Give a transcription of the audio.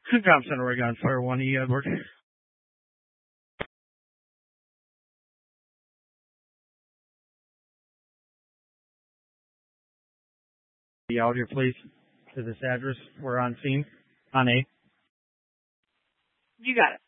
Job Center Oregon Fire 1E, Edward. Be out here, please, to this address. We're on scene. On A. You got it.